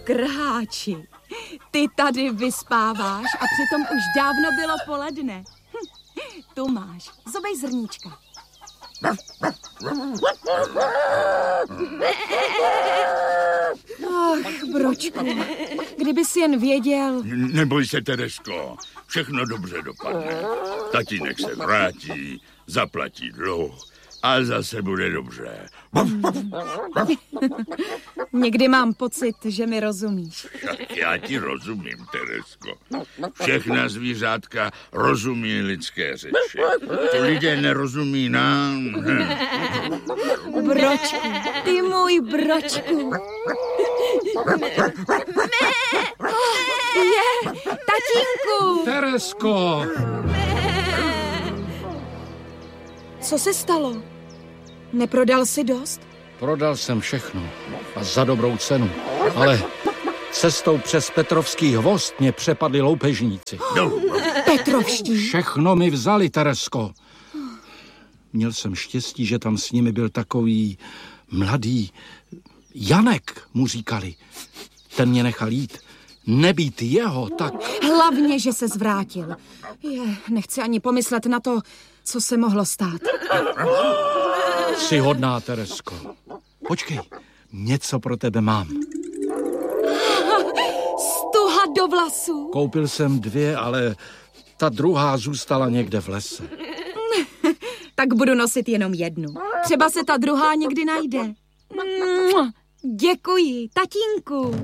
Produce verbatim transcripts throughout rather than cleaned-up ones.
Krháči, ty tady vyspáváš a přitom už dávno bylo poledne. Hm, tu máš, zobej zrníčka. Ach, Bročku, kdyby jsi jen věděl... Neboj se, Teresko, všechno dobře dopadne. Tatínek se vrátí, zaplatí dluh a zase bude dobře. Někdy mám pocit, že mi rozumíš. Já ti rozumím, Teresko. Všechna zvířátka rozumí lidské řeči. Ty lidé nerozumí nám. Bročku, ty můj Bročku. Je, tatínku. Teresko. Co se stalo? Neprodal jsi dost? Prodal jsem všechno a za dobrou cenu, ale cestou přes Petrovský hvozd mě přepadli loupežníci. Petrovští? Všechno mi vzali, Teresko. Měl jsem štěstí, že tam s nimi byl takový mladý Janek, mu říkali. Ten mě nechal jít. Nebýt jeho, tak... Hlavně, že se zvrátil. Je, nechci ani pomyslet na to, co se mohlo stát. Jsi hodná, Teresko. Počkej, něco pro tebe mám. Stuha do vlasů. Koupil jsem dvě, ale ta druhá zůstala někde v lese. Tak budu nosit jenom jednu. Třeba se ta druhá někdy najde. Děkuji, tatínku.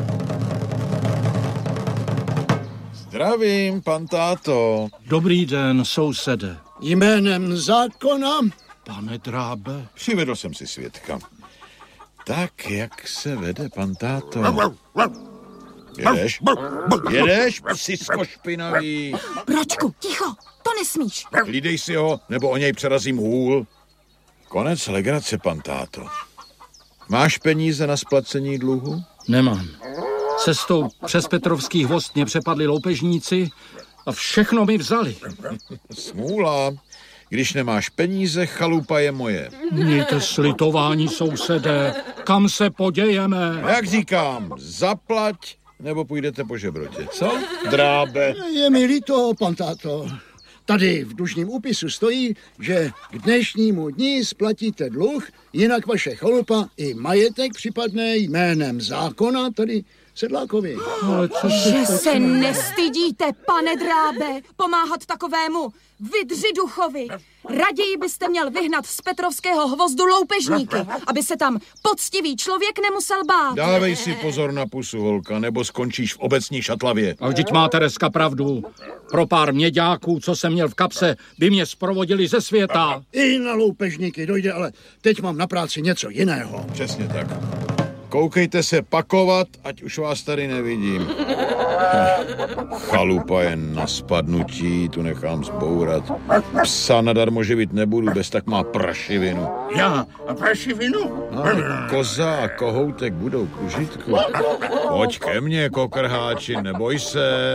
Zdravím, pan táto. Dobrý den, sousede. Jménem zákona? Pane Drábe. Přivedl jsem si svědka. Tak, jak se vede, pan táto? Jedeš? Jedeš, psisko špinavý? Bročku, ticho, to nesmíš. Hlídej si ho, nebo o něj přerazím hůl. Konec legrace, pan táto. Máš peníze na splacení dluhu? Nemám. Cestou přes Petrovský hvozd mě přepadli loupežníci a všechno mi vzali. Smůla. Když nemáš peníze, chalupa je moje. Mějte slitování, sousedé. Kam se podějeme? Jak říkám, zaplať, nebo půjdete po žebrotě. Co, Drábe? Je mi líto, pan táto. Tady v dlužním úpisu stojí, že k dnešnímu dni splatíte dluh, jinak vaše chalupa i majetek připadne jménem zákona, tady Sedlákovi. Ale co Že se nestydíte, pane Drábe, pomáhat takovému vydřiduchovi. Raději byste měl vyhnat z Petrovského hvozdu loupežníky, aby se tam poctivý člověk nemusel bát. Dávej si pozor na pusu, holka, nebo skončíš v obecní šatlavě. A vždyť má Tereska pravdu. Pro pár měďáků, co jsem měl v kapse, by mě zprovodili ze světa. I na loupežníky dojde, ale teď mám na práci něco jiného. Přesně tak. Koukejte se pakovat, ať už vás tady nevidím. Chalupa je na spadnutí, tu nechám zbourat. Psa nadarmo živit nebudu, bez tak má prašivinu. Já a prašivinu? No, koza a kohoutek budou k užitku. Pojď ke mně, kokrháči, neboj se.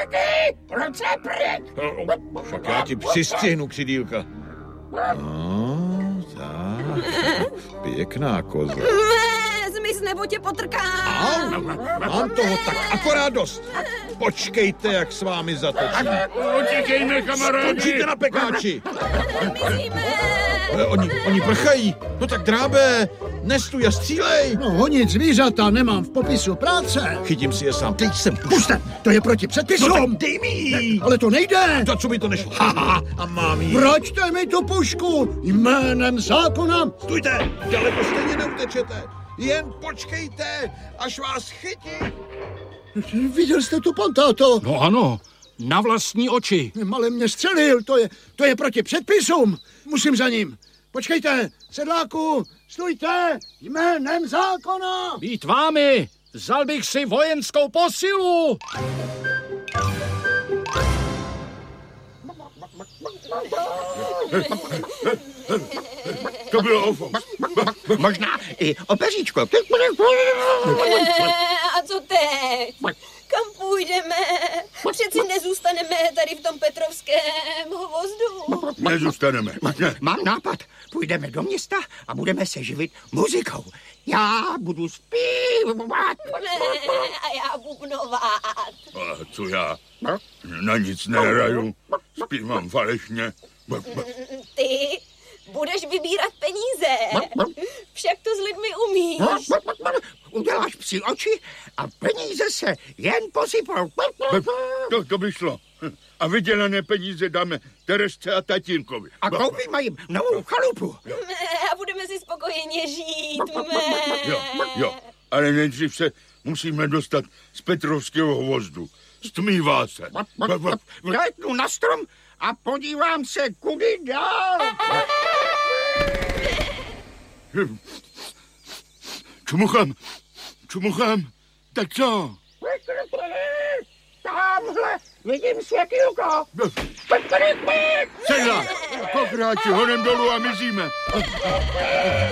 Však já ti přistihnu, křidýlka. No, tak. Pěkná koza. Zmiz nebo tě potrkám. Au, mám toho tak akorát dost. Počkejte, jak s vámi zatočím. Utíkejme, kamarádi. Skončíte na pekáči. Oni, oni prchají. No tak Drábe, nestuj a střílej. No honit zvířata nemám v popisu práce. Chytím si je sám. Teď jsem pušť. Puste, to je proti předpisům. No tak dej mi. Ale to nejde. To, co mi to nešlo. Haha, a mám jí. Vraťte mi tu pušku jménem zákona. Stůjte, daleko stejně neutečete. Jen počkejte, až vás chytí. Viděl jste tu, pan táto? No ano, na vlastní oči. Male mě střelil, to je, to je proti předpisům. Musím za ním. Počkejte, sedláku, stůjte jménem zákona. Být vámi, vzal bych si vojenskou posilu. To bylo ofo. Možná i opeříčko. A co teď? Kam půjdeme? Přeci nezůstaneme tady v tom Petrovském hvozdu. Nezůstaneme. Mám nápad. Půjdeme do města a budeme se živit muzikou. Já budu zpívat. A já bubnovat. A co já? Na nic nehraju. Zpívám falešně. Ty budeš vybírat peníze. Však to s lidmi umíš. Uděláš psi oči a peníze se jen posypou. To, to by šlo. A vydělané peníze dáme Teresce a tatínkovi. A koupíme jim novou chalupu. A budeme si spokojeně žít. Jo, jo, ale nejdřív se musíme dostat z Petrovského hvozdu. Stmívá se. Vlétnu na strom a podívám se, kudy dál. Čumuchám, čumuchám, tak co? Tamhle vidím světýlko. Sedla, pokráči honem dolů a mizíme.